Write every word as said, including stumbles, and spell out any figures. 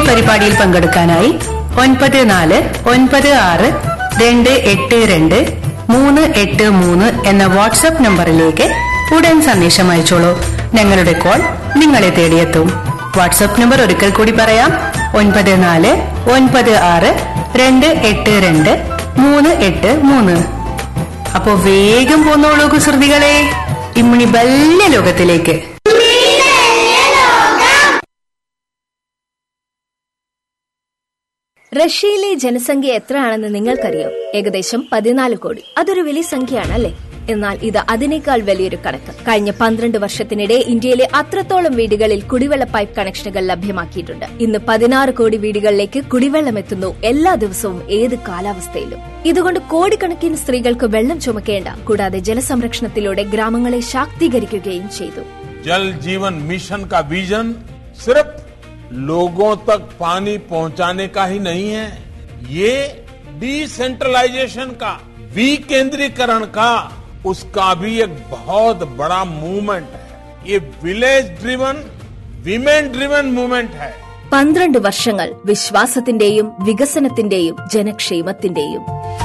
പരിപാടിയിൽ പങ്കെടുക്കാനായി ഒൻപത് നാല് ഒൻപത് ആറ് രണ്ട് എട്ട് രണ്ട് മൂന്ന് എട്ട് മൂന്ന് എന്ന വാട്സ്ആപ്പ് നമ്പറിലേക്ക് ഉടൻ സന്ദേശം അയച്ചോളൂ. ഞങ്ങളുടെ കോൾ നിങ്ങളെ തേടിയെത്തും. വാട്സ്ആപ്പ് നമ്പർ ഒരിക്കൽ കൂടി പറയാം: ഒൻപത് നാല് ഒൻപത് ആറ് രണ്ട് എട്ട് രണ്ട് മൂന്ന് എട്ട് മൂന്ന്. അപ്പോ വേഗം പോന്നോളൂ കുസൃതികളെ, ഇമ്മിണി വലിയ ലോകത്തിലേക്ക്. റഷ്യയിലെ ജനസംഖ്യ എത്രയാണെന്ന് നിങ്ങൾക്കറിയോ? ഏകദേശം പതിനാല് കോടി. അതൊരു വലിയ സംഖ്യയാണല്ലേ? എന്നാൽ ഇത് അതിനേക്കാൾ വലിയൊരു കണക്ക്. കഴിഞ്ഞ പന്ത്രണ്ട് വർഷത്തിനിടെ ഇന്ത്യയിലെ അത്രത്തോളം വീടുകളിൽ കുടിവെള്ള പൈപ്പ് കണക്ഷനുകൾ ലഭ്യമാക്കിയിട്ടുണ്ട്. ഇന്ന് പതിനാറ് കോടി വീടുകളിലേക്ക് കുടിവെള്ളം എത്തുന്നു എല്ലാ ദിവസവും, ഏത് കാലാവസ്ഥയിലും. ഇതുകൊണ്ട് കോടിക്കണക്കിന് സ്ത്രീകൾക്ക് വെള്ളം ചുമക്കേണ്ട. കൂടാതെ ജലസംരക്ഷണത്തിലൂടെ ഗ്രാമങ്ങളെ ശാക്തീകരിക്കുകയും ചെയ്തു. ജൽ ജീവൻ मिशन का विजन सिर्फ लोगों तक पानी पहुंचाने का ही नहीं है, ये डिसेंट्रलाइजेशन का, विकेंद्रीकरण का, उसका भी एक बहुत बड़ा मूवमेंट है. ये village driven, women driven movement है. പന്ത്രണ്ട് വർഷങ്ങൾ വിശ്വാസത്തിന്റെയും വികസനത്തിന്റെയും ജനക്ഷേമത്തിന്റെയും.